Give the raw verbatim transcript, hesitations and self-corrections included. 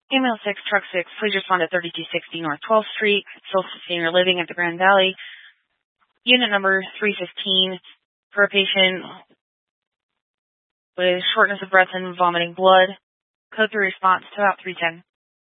Email six, Truck six, please respond to thirty-two sixty North twelfth Street, Social Senior Living at the Grand Valley. Unit number three fifteen for a patient with shortness of breath and vomiting blood. Code three response to about three ten.